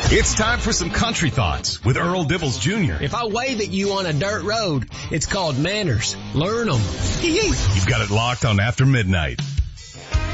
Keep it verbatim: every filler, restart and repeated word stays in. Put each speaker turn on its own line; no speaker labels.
It's time for some country thoughts with Earl Dibbles Junior
If I wave at you on a dirt road, it's called manners. Learn them.
You've got it locked on After Midnight.